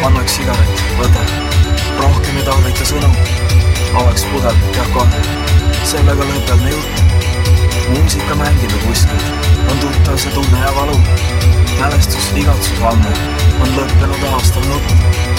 annaks sigaret, võta. Rohkem ei tarvita sõnu. Avaks pudel, jah kohe. Sellega lõpeb me jutt. Muusika mängib kuskil. On tuttav see tunne ja valu. Mälestus igatsus ammu. On lõppenud aastal nutt.